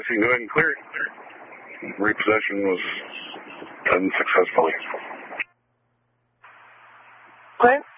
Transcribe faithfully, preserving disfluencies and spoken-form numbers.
guys can go ahead and clear it. Repossession was done successfully. What?